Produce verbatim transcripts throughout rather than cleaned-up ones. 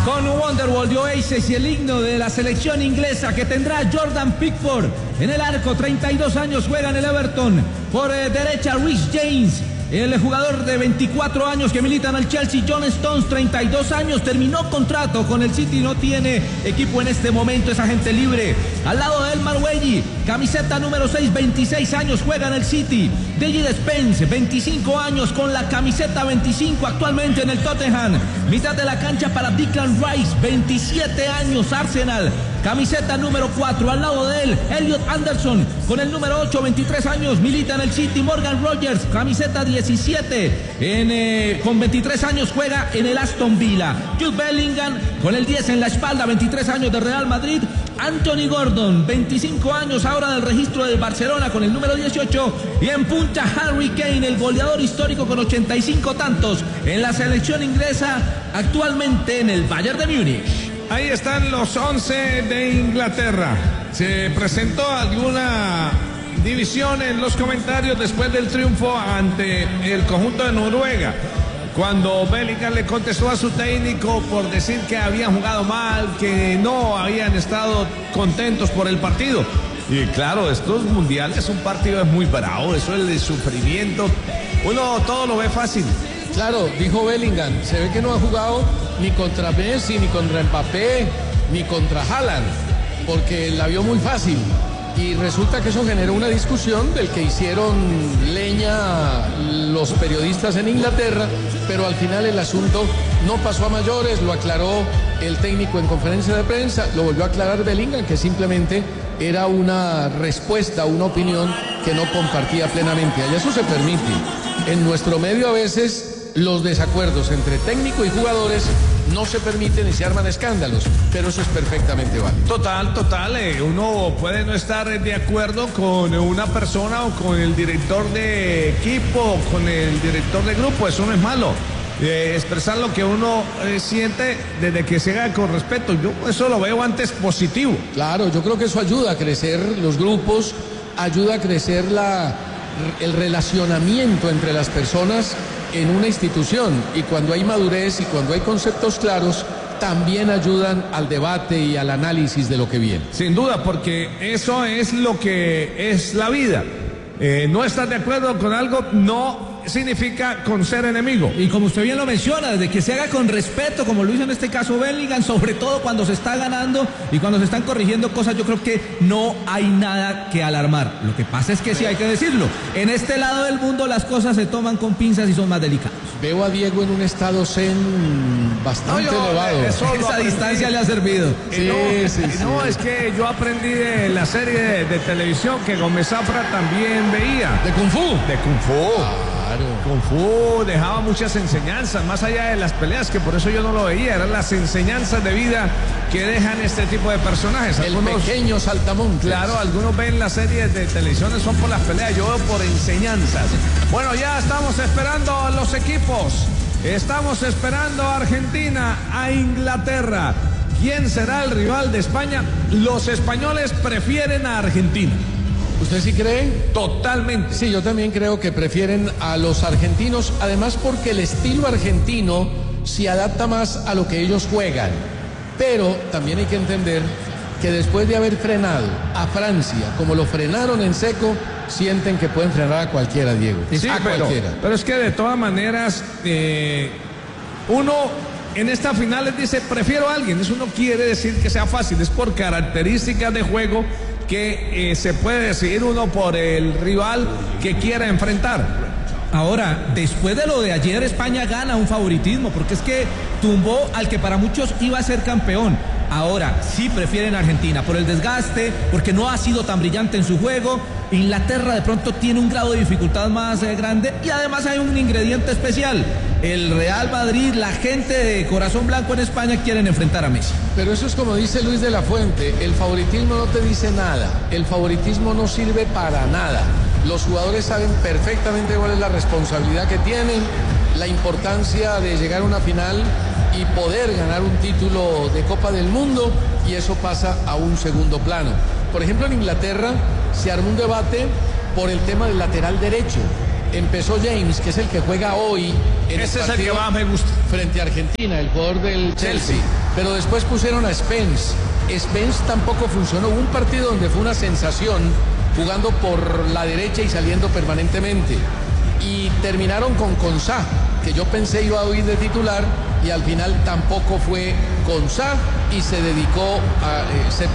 con Wonderwall de Oasis y el himno de la selección inglesa que tendrá Jordan Pickford en el arco. Treinta y dos años, juega en el Everton. Por eh, derecha Reece James, el jugador de veinticuatro años que milita en el Chelsea. John Stones, treinta y dos años, terminó contrato con el City, no tiene equipo en este momento, es agente libre. Al lado de Elmar Welly, camiseta número seis, veintiséis años, juega en el City. David Spence, veinticinco años, con la camiseta veinticinco, actualmente en el Tottenham. Mitad de la cancha para Declan Rice, veintisiete años, Arsenal, camiseta número cuatro. Al lado de él, Elliot Anderson, con el número ocho, veintitrés años, milita en el City. Morgan Rogers, camiseta diecisiete, en, eh, con veintitrés años, juega en el Aston Villa. Jude Bellingham, con el diez en la espalda, veintitrés años, de Real Madrid. Anthony Gordon, veinticinco años, ahora del registro del Barcelona, con el número dieciocho. Y en punta Harry Kane, el goleador histórico con ochenta y cinco tantos en la selección inglesa, actualmente en el Bayern de Múnich. Ahí están los once de Inglaterra. ¿Se presentó alguna división en los comentarios después del triunfo ante el conjunto de Noruega? Cuando Bellingham le contestó a su técnico por decir que habían jugado mal, que no habían estado contentos por el partido. Y claro, estos mundiales, un partido es muy bravo, eso es el sufrimiento. Uno todo lo ve fácil. Claro, dijo Bellingham, se ve que no ha jugado ni contra Messi, ni contra Mbappé, ni contra Haaland, porque la vio muy fácil. Y resulta que eso generó una discusión del que hicieron leña los periodistas en Inglaterra, pero al final el asunto no pasó a mayores, lo aclaró el técnico en conferencia de prensa, lo volvió a aclarar Bellingham, que simplemente era una respuesta, una opinión que no compartía plenamente. Y eso se permite. En nuestro medio a veces los desacuerdos entre técnico y jugadores no se permiten y se arman escándalos, pero eso es perfectamente válido. Total, total, eh, uno puede no estar de acuerdo con una persona o con el director de equipo o con el director de grupo, eso no es malo. Eh, expresar lo que uno eh, siente desde que se haga con respeto, yo eso lo veo antes positivo. Claro, yo creo que eso ayuda a crecer los grupos, ayuda a crecer la, el relacionamiento entre las personas en una institución, y cuando hay madurez y cuando hay conceptos claros, también ayudan al debate y al análisis de lo que viene. Sin duda, porque eso es lo que es la vida. Eh, no estar de acuerdo con algo no significa con ser enemigo. Y como usted bien lo menciona, desde que se haga con respeto, como lo hizo en este caso Bellingham, sobre todo cuando se está ganando y cuando se están corrigiendo cosas, yo creo que no hay nada que alarmar. Lo que pasa es que sí hay que decirlo, en este lado del mundo las cosas se toman con pinzas y son más delicadas. Veo a Diego en un estado zen bastante no, yo, elevado. Esa distancia le ha servido. Sí, no, sí, sí. No, es que yo aprendí de la serie de, de televisión que Gómez Zafra también veía. ¿De Kung Fu? De Kung Fu. Claro. Kung Fu dejaba muchas enseñanzas, más allá de las peleas, que por eso yo no lo veía, eran las enseñanzas de vida que dejan este tipo de personajes. Algunos, el pequeño saltamontes. Claro, algunos ven las series de televisión, son por las peleas, yo veo por enseñanzas. Bueno, ya estamos esperando a los equipos, estamos esperando a Argentina, a Inglaterra. ¿Quién será el rival de España? Los españoles prefieren a Argentina. ¿Usted sí cree? Totalmente. Sí, yo también creo que prefieren a los argentinos, además porque el estilo argentino se adapta más a lo que ellos juegan. Pero también hay que entender que después de haber frenado a Francia, como lo frenaron en seco, sienten que pueden frenar a cualquiera, Diego. Sí, a pero, cualquiera. Pero es que de todas maneras, eh, uno en estas finales dice, prefiero a alguien. Eso no quiere decir que sea fácil, es por características de juego que eh, se puede decidir uno por el rival que quiera enfrentar. Ahora, después de lo de ayer, España gana un favoritismo, porque es que tumbó al que para muchos iba a ser campeón. Ahora, sí prefieren a Argentina por el desgaste, porque no ha sido tan brillante en su juego. Inglaterra de pronto tiene un grado de dificultad más eh, grande, y además hay un ingrediente especial. El Real Madrid, la gente de corazón blanco en España quieren enfrentar a Messi. Pero eso es como dice Luis de la Fuente, el favoritismo no te dice nada, el favoritismo no sirve para nada. Los jugadores saben perfectamente cuál es la responsabilidad que tienen, la importancia de llegar a una final y poder ganar un título de Copa del Mundo, y eso pasa a un segundo plano. Por ejemplo, en Inglaterra se armó un debate por el tema del lateral derecho. Empezó James, que es el que juega hoy en Ese el es el que más me gusta. frente a Argentina, el jugador del Chelsea, pero después pusieron a Spence. Spence tampoco funcionó. Hubo un partido donde fue una sensación jugando por la derecha y saliendo permanentemente. Y terminaron con Konsa, que yo pensé iba a ir de titular, y al final tampoco fue Konsa y se dedicó a... Eh, se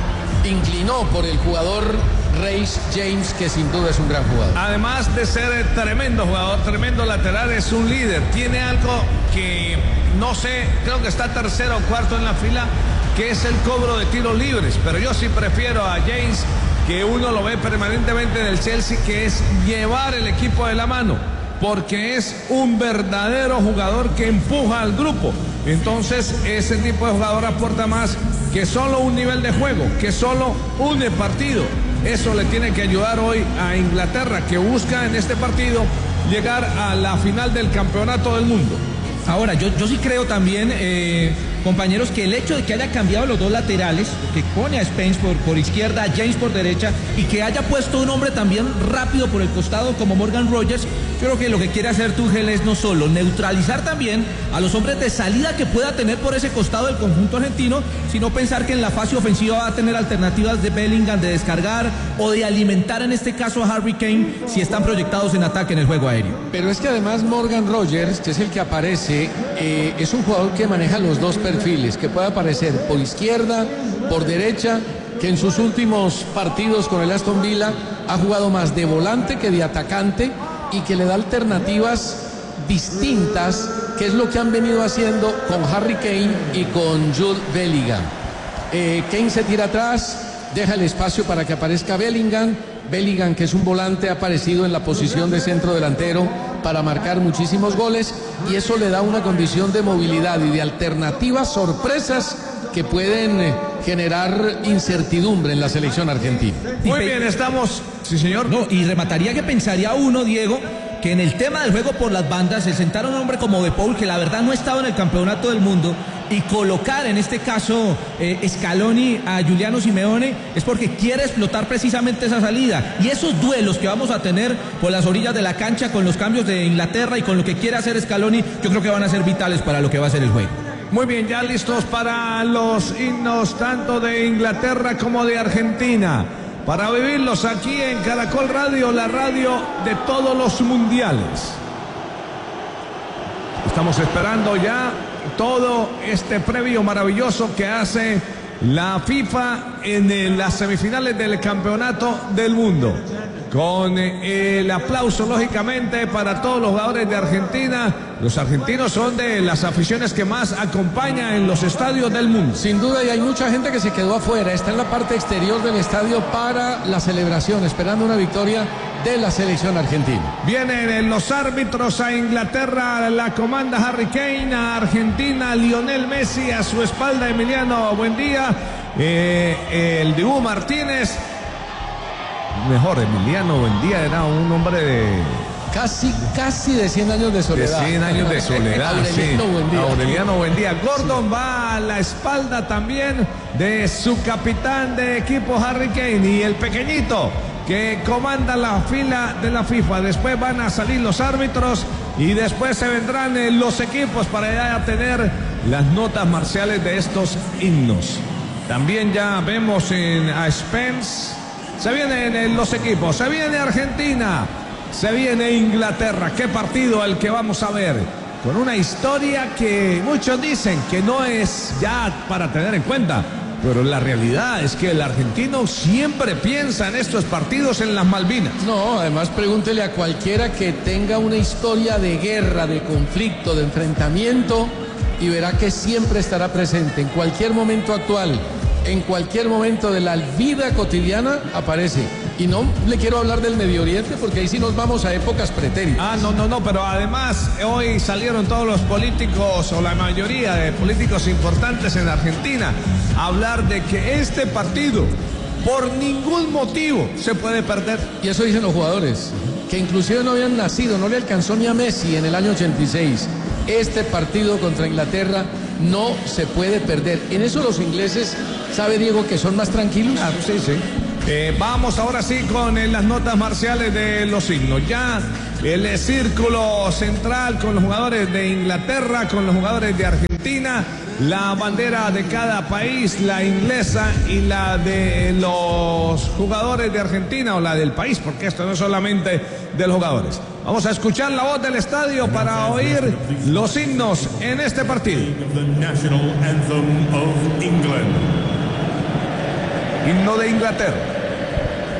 inclinó por el jugador Reece James, que sin duda es un gran jugador. Además de ser tremendo jugador, tremendo lateral, es un líder. Tiene algo que no sé, creo que está tercero o cuarto en la fila, que es el cobro de tiros libres. Pero yo sí prefiero a James, que uno lo ve permanentemente en el Chelsea, que es llevar el equipo de la mano, porque es un verdadero jugador que empuja al grupo. Entonces ese tipo de jugador aporta más que solo un nivel de juego, que solo un partido. Eso le tiene que ayudar hoy a Inglaterra, que busca en este partido llegar a la final del campeonato del mundo. Ahora, yo, yo sí creo también, eh, compañeros, que el hecho de que haya cambiado los dos laterales, que pone a Spence por, por izquierda, a James por derecha, y que haya puesto un hombre también rápido por el costado como Morgan Rogers, yo creo que lo que quiere hacer Tuchel es no solo neutralizar también a los hombres de salida que pueda tener por ese costado del conjunto argentino, sino pensar que en la fase ofensiva va a tener alternativas de Bellingham, de descargar o de alimentar en este caso a Harry Kane si están proyectados en ataque en el juego aéreo. Pero es que además Morgan Rogers, que es el que aparece, eh, es un jugador que maneja los dos perfiles, que puede aparecer por izquierda, por derecha, que en sus últimos partidos con el Aston Villa ha jugado más de volante que de atacante, y que le da alternativas distintas, que es lo que han venido haciendo con Harry Kane y con Jude Bellingham. Eh, Kane se tira atrás, deja el espacio para que aparezca Bellingham. Bellingham, que es un volante, ha aparecido en la posición de centro delantero para marcar muchísimos goles, y eso le da una condición de movilidad y de alternativas sorpresas que pueden eh, generar incertidumbre en la selección argentina. Muy bien, estamos... Sí, señor. No, y remataría que pensaría uno, Diego, que en el tema del juego por las bandas, el sentar a un hombre como De Paul, que la verdad no ha estado en el campeonato del mundo, y colocar en este caso eh, Scaloni a Giuliano Simeone, es porque quiere explotar precisamente esa salida. Y esos duelos que vamos a tener por las orillas de la cancha con los cambios de Inglaterra y con lo que quiere hacer Scaloni, yo creo que van a ser vitales para lo que va a ser el juego. Muy bien, ya listos para los himnos tanto de Inglaterra como de Argentina, para vivirlos aquí en Caracol Radio, la radio de todos los mundiales. Estamos esperando ya todo este previo maravilloso que hace la FIFA en las semifinales del campeonato del mundo, con el aplauso lógicamente para todos los jugadores de Argentina. Los argentinos son de las aficiones que más acompaña en los estadios del mundo. Sin duda, y hay mucha gente que se quedó afuera, está en la parte exterior del estadio para la celebración, esperando una victoria de la selección argentina. Vienen los árbitros. A Inglaterra la comanda Harry Kane, a Argentina Lionel Messi, a su espalda Emiliano Buendía, eh, el Dibu Martínez. Mejor, Emiliano Buendía era un hombre de... Casi, casi de cien años de soledad. De cien años de soledad, Aureliano sí. Buendía. Aureliano Buendía. Gordon va a la espalda también de su capitán de equipo Harry Kane, y el pequeñito que comanda la fila de la FIFA. Después van a salir los árbitros y después se vendrán los equipos para ya tener las notas marciales de estos himnos. También ya vemos en, a Spence. Se vienen los equipos, se viene Argentina, se viene Inglaterra. Qué partido el que vamos a ver, con una historia que muchos dicen que no es ya para tener en cuenta, pero la realidad es que el argentino siempre piensa en estos partidos en las Malvinas. No, además pregúntele a cualquiera que tenga una historia de guerra, de conflicto, de enfrentamiento, y verá que siempre estará presente en cualquier momento actual. En cualquier momento de la vida cotidiana aparece. Y no le quiero hablar del Medio Oriente, porque ahí sí nos vamos a épocas pretéritas. Ah, no, no, no, pero además hoy salieron todos los políticos, o la mayoría de políticos importantes en Argentina, a hablar de que este partido por ningún motivo se puede perder. Y eso dicen los jugadores, que inclusive no habían nacido, no le alcanzó ni a Messi en el año ochenta y seis. Este partido contra Inglaterra no se puede perder. En eso los ingleses, ¿sabe, Diego, que son más tranquilos? Ah, sí, sí. Eh, vamos ahora sí con eh, las notas marciales de los signos. Ya el círculo central con los jugadores de Inglaterra, con los jugadores de Argentina, la bandera de cada país, la inglesa y la de los jugadores de Argentina o la del país, porque esto no es solamente de los jugadores. Vamos a escuchar la voz del estadio para oír los himnos en este partido. Himno de Inglaterra.